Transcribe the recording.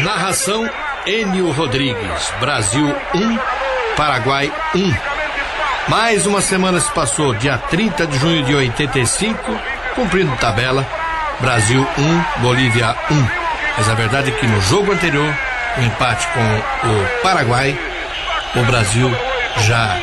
Narração Enio Rodrigues. Brasil 1, Paraguai 1. Mais uma semana se passou, dia 30 de junho de 85, cumprindo tabela, Brasil 1, Bolívia 1. Mas a verdade é que no jogo anterior, o empate com o Paraguai, o Brasil já